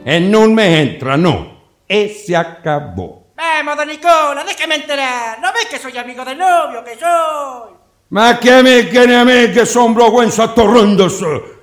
e non me entra, no. E se acabó. Vamos, don Nicola, déjame enterar. ¿No ves que soy amigo del novio, que soy? Ma che a me, che son vergüenza torrendosi.